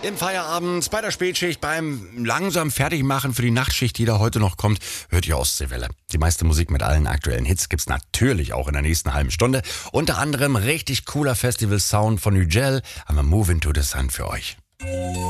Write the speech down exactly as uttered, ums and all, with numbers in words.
Im Feierabend, bei der Spätschicht, beim langsam Fertigmachen für die Nachtschicht, die da heute noch kommt, hört ihr Ostseewelle. Die meiste Musik mit allen aktuellen Hits gibt's natürlich auch in der nächsten halben Stunde. Unter anderem richtig cooler Festival-Sound von Ugel, haben wir Move Into the Sun für euch.